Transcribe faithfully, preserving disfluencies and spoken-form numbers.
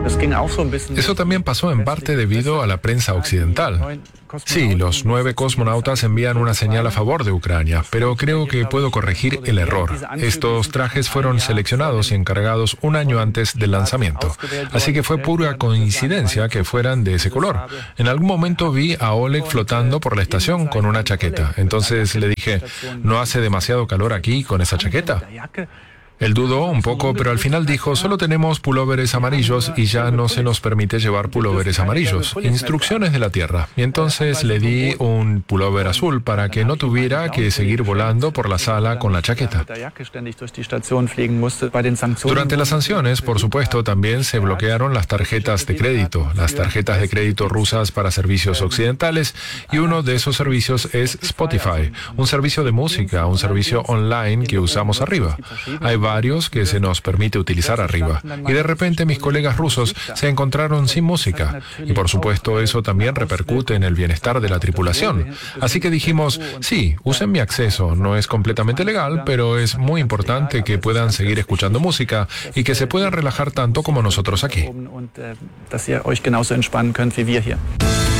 Eso también pasó en parte debido a la prensa occidental. Sí, los nueve cosmonautas envían una señal a favor de Ucrania, pero creo que puedo corregir el error. Estos trajes fueron seleccionados y encargados un año antes del lanzamiento, así que fue pura coincidencia que fueran de ese color. En algún momento vi a Oleg flotando por la estación con una chaqueta, entonces le dije, ¿no hace demasiado calor aquí con esa chaqueta? Él dudó un poco, pero al final dijo, solo tenemos pulóveres amarillos y ya no se nos permite llevar pulóveres amarillos. Instrucciones de la Tierra. Y entonces le di un pulóver azul para que no tuviera que seguir volando por la sala con la chaqueta. Durante las sanciones, por supuesto, también se bloquearon las tarjetas de crédito, las tarjetas de crédito rusas para servicios occidentales, y uno de esos servicios es Spotify, un servicio de música, un servicio online que usamos arriba. Hay varios que se nos permite utilizar arriba. Y de repente mis colegas rusos se encontraron sin música. Y por supuesto eso también repercute en el bienestar de la tripulación. Así que dijimos, sí, usen mi acceso. No es completamente legal, pero es muy importante que puedan seguir escuchando música y que se puedan relajar tanto como nosotros aquí.